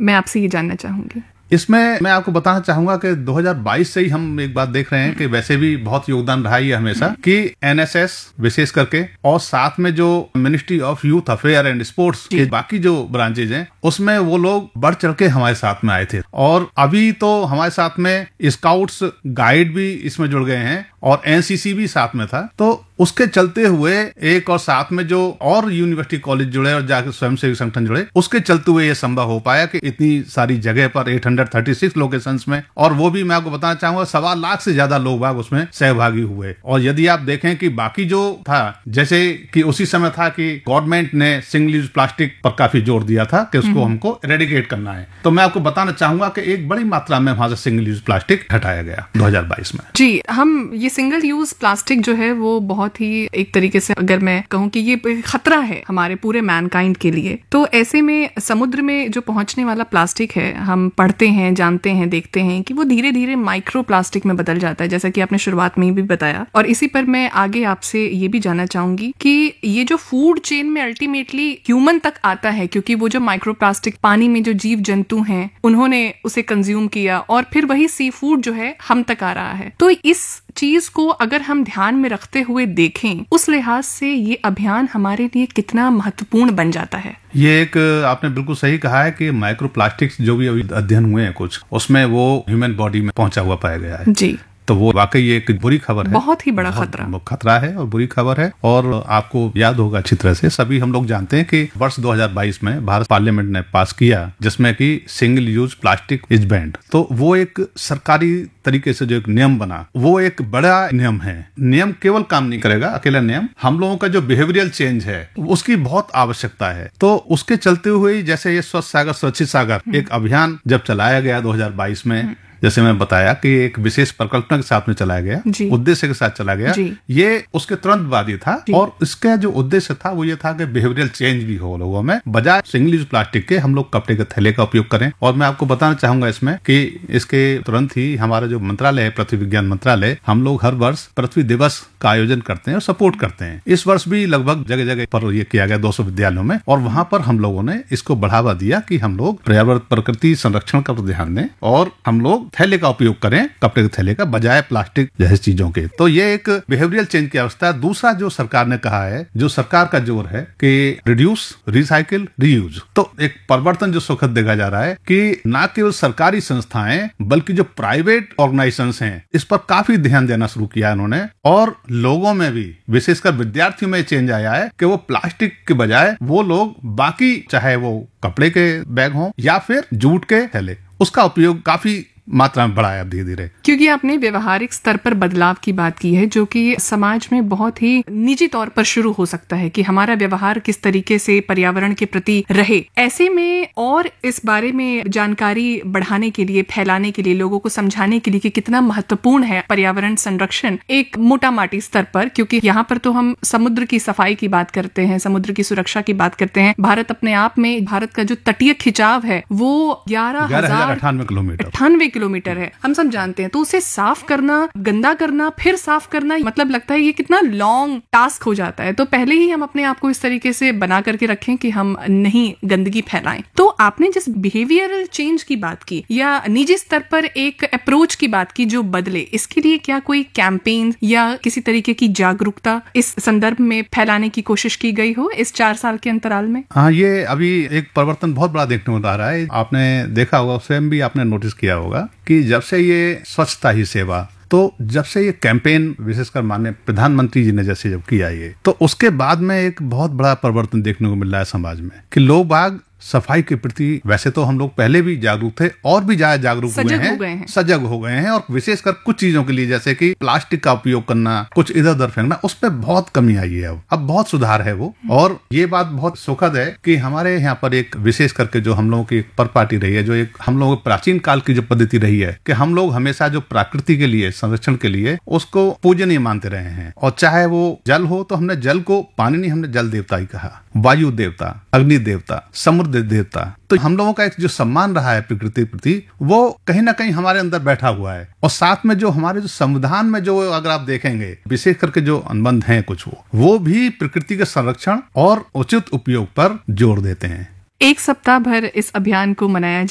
मैं आपसे ये जानना चाहूंगी। इसमें मैं आपको बताना चाहूंगा कि 2022 से ही हम एक बात देख रहे हैं कि वैसे भी बहुत योगदान रहा ही है हमेशा कि एनएसएस विशेष करके और साथ में जो ministry of youth affair and sports के बाकी जो ब्रांचेज हैं उसमें वो लोग बढ़ चढ़ के हमारे साथ में आए थे। और अभी तो हमारे साथ में स्काउट्स गाइड भी इसमें जुड़ गए हैं और एनसीसी भी साथ में था। तो उसके चलते हुए एक और साथ में जो और यूनिवर्सिटी कॉलेज जुड़े और जाकर स्वयंसेवी संगठन जुड़े, उसके चलते हुए ये संभव हो पाया कि इतनी सारी जगह पर 836 लोकेशंस में, और वो भी मैं आपको बताना चाहूंगा 1.25 लाख से ज्यादा लोग बाग उसमें सहभागी हुए। और यदि आप देखें कि बाकी जो था, जैसे कि उसी समय था कि गवर्नमेंट ने सिंगल यूज प्लास्टिक पर काफी जोर दिया था कि उसको हमको एरेडिकेट करना है, तो मैं आपको बताना चाहूंगा कि एक बड़ी मात्रा में वहां से सिंगल यूज प्लास्टिक हटाया गया 2022 में। जी, हम ये सिंगल यूज प्लास्टिक जो है वो बहुत ही एक तरीके से अगर मैं कहूँ कि ये खतरा है हमारे पूरे मैनकाइंड के लिए, तो ऐसे में समुद्र में जो पहुंचने वाला प्लास्टिक है, हम पढ़ते हैं, जानते हैं, देखते हैं कि वो धीरे धीरे माइक्रो प्लास्टिक में बदल जाता है, जैसा कि आपने शुरुआत में ही भी बताया। और इसी पर मैं आगे आपसे ये भी जानना चाहूंगी कि ये जो फूड चेन में अल्टीमेटली ह्यूमन तक आता है, क्योंकि वो जो माइक्रो प्लास्टिक पानी में जो जीव जंतु हैं उन्होंने उसे कंज्यूम किया और फिर वही सी फूड जो है हम तक आ रहा है। तो इस चीज को अगर हम ध्यान में रखते हुए देखें, उस लिहाज से ये अभियान हमारे लिए कितना महत्वपूर्ण बन जाता है। ये एक आपने बिल्कुल सही कहा है कि माइक्रो प्लास्टिक्स जो भी अभी अध्ययन हुए हैं कुछ, उसमें वो ह्यूमन बॉडी में पहुंचा हुआ पाया गया है। जी, तो वो वाकई एक बुरी खबर है, बहुत ही बड़ा खतरा है और बुरी खबर है। और आपको याद होगा अच्छी तरह से, सभी हम लोग जानते हैं कि वर्ष 2022 में भारत पार्लियामेंट ने पास किया जिसमें कि single use plastic is band. तो वो एक सरकारी तरीके से जो एक नियम बना, वो एक बड़ा नियम है। नियम केवल काम नहीं करेगा, अकेला नियम, हम लोगों का जो बिहेवियरल चेंज है उसकी बहुत आवश्यकता है। तो उसके चलते हुए जैसे ये स्वच्छ सागर सुरक्षित सागर एक अभियान जब चलाया गया 2022 में, जैसे मैं बताया कि एक विशेष परिकल्पना के साथ में चलाया गया, उद्देश्य के साथ चला गया, ये उसके तुरंत बाद ही था। और इसका जो उद्देश्य था वो ये था कि बिहेवियरल चेंज भी हो लोगों में, बजाय सिंगल यूज प्लास्टिक के हम लोग कपड़े के थैले का उपयोग करें। और मैं आपको बताना चाहूंगा इसमें कि इसके तुरंत ही हमारा जो मंत्रालय है, पृथ्वी विज्ञान मंत्रालय, हम लोग हर वर्ष पृथ्वी दिवस का आयोजन करते हैं और सपोर्ट करते हैं। इस वर्ष भी लगभग जगह जगह पर ये किया गया 200 विद्यालयों में, और वहां पर हम लोगों ने इसको बढ़ावा दिया कि हम लोग पर्यावरण प्रकृति संरक्षण का ध्यान दें और हम लोग थैले का उपयोग करें, कपड़े के थैले का, बजाय प्लास्टिक जैसी चीजों के। तो ये एक बिहेवियरल चेंज की अवस्था है। दूसरा जो सरकार ने कहा है, जो सरकार का जोर है कि रिड्यूस, रिसाइकिल, रीयूज, तो एक परिवर्तन जो सुखद देखा जा रहा है कि न केवल सरकारी संस्थाएं बल्कि जो प्राइवेट ऑर्गेनाइजेशंस हैं इस पर काफी ध्यान देना शुरू किया है उन्होंने। और लोगों में भी, विशेषकर विद्यार्थियों में चेंज आया है कि वो प्लास्टिक के बजाय वो लोग बाकी, चाहे वो कपड़े के बैग हों या फिर जूट के थैले, उसका उपयोग काफी मात्रा में बढ़ाया धीरे धीरे। क्योंकि आपने व्यवहारिक स्तर पर बदलाव की बात की है, जो कि समाज में बहुत ही निजी तौर पर शुरू हो सकता है कि हमारा व्यवहार किस तरीके से पर्यावरण के प्रति रहे। ऐसे में और इस बारे में जानकारी बढ़ाने के लिए, फैलाने के लिए, लोगों को समझाने के लिए कि कितना महत्वपूर्ण है पर्यावरण संरक्षण एक मोटा माटी स्तर पर, क्योंकि यहाँ पर तो हम समुद्र की सफाई की बात करते हैं, समुद्र की सुरक्षा की बात करते हैं। भारत अपने आप में, भारत का जो तटीय खिंचाव है वो 11,098 किलोमीटर है, हम सब जानते हैं। तो उसे साफ करना, गंदा करना, फिर साफ करना, मतलब लगता है ये कितना लॉन्ग टास्क हो जाता है। तो पहले ही हम अपने आप को इस तरीके से बना करके रखें कि हम नहीं गंदगी फैलाएं। तो आपने जिस बिहेवियरल चेंज की बात की या निजी स्तर पर एक अप्रोच की बात की जो बदले, इसके लिए क्या कोई कैंपेन या किसी तरीके की जागरूकता इस संदर्भ में फैलाने की कोशिश की गई हो इस 4 साल के अंतराल में? हाँ, ये अभी एक परिवर्तन बहुत बड़ा देखने को आ रहा है। आपने देखा होगा, स्वयं भी आपने नोटिस किया होगा कि जब से ये स्वच्छता ही सेवा, तो जब से ये कैंपेन विशेषकर माननीय प्रधानमंत्री जी ने जैसे जब किया ये, तो उसके बाद में एक बहुत बड़ा परिवर्तन देखने को मिल रहा है समाज में कि लोग बाग सफाई के प्रति, वैसे तो हम लोग पहले भी जागरूक थे और भी ज्यादा जागरूक सजग हो गए हैं। और विशेषकर कुछ चीजों के लिए, जैसे कि प्लास्टिक का उपयोग करना, कुछ इधर उधर फेंकना, उस पर बहुत कमी आई है। अब बहुत सुधार है वो। और ये बात बहुत सुखद है कि हमारे यहाँ पर एक विशेष करके जो हम लोगों की एक पर पार्टी रही है, जो एक हम लोगों की प्राचीन काल की जो पद्धति रही है कि हम लोग हमेशा जो प्रकृति के लिए, संरक्षण के लिए उसको पूजनीय मानते रहे हैं। और चाहे वो जल हो तो हमने जल को पानी नहीं, हमने जल देवता ही कहा, वायु देवता, अग्नि देवता, समुद्र देवता। तो हम लोगों का एक जो सम्मान रहा है प्रकृति के प्रति, वो कहीं ना कहीं हमारे अंदर बैठा हुआ है। और साथ में जो हमारे जो संविधान में जो अगर आप देखेंगे विशेष करके जो अनुबंध हैं कुछ, वो भी प्रकृति के संरक्षण और उचित उपयोग पर जोर देते हैं। एक सप्ताह भर इस अभियान को मनाया